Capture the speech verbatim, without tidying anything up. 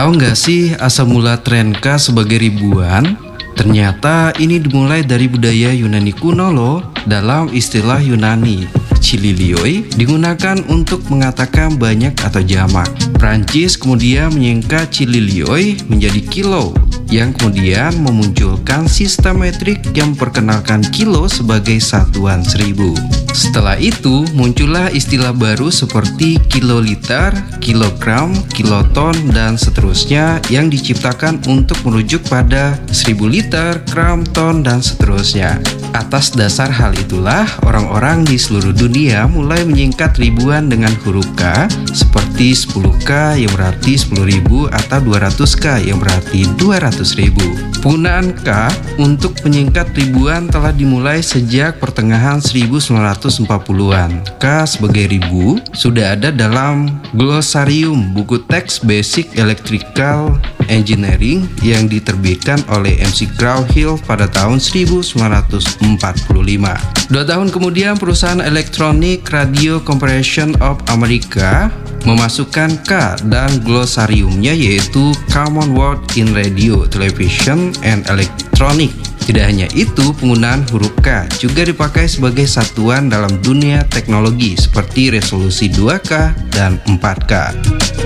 Tahu nggak sih asal mula tren K sebagai ribuan? Ternyata ini dimulai dari budaya Yunani kuno loh. Dalam istilah Yunani, Chililioi digunakan untuk mengatakan banyak atau jamak. Prancis kemudian menyingkat Chililioi menjadi kilo, yang kemudian memunculkan sistem metrik yang memperkenalkan kilo sebagai satuan seribu. Setelah itu muncullah istilah baru seperti kiloliter, kilogram, kiloton, dan seterusnya yang diciptakan untuk merujuk pada seribu liter, gram, ton, dan seterusnya. Atas dasar hal itulah orang-orang di seluruh dunia mulai menyingkat ribuan dengan huruf K seperti sepuluh K yang berarti sepuluh ribu atau dua ratus K yang berarti dua ratus ribu. Penggunaan K untuk menyingkat ribuan telah dimulai sejak pertengahan seribu sembilan ratus empat puluhan. K sebagai ribu sudah ada dalam glosarium buku teks Basic Electrical Engineering yang diterbitkan oleh M C Graw-Hill pada tahun seribu sembilan ratus empat puluh lima. Dua tahun kemudian perusahaan Electronic Radio Corporation of America memasukkan K dan glosariumnya, yaitu Common Word in Radio, Television, and Electronic. Tidak hanya itu, penggunaan huruf K juga dipakai sebagai satuan dalam dunia teknologi seperti resolusi dua K dan empat K.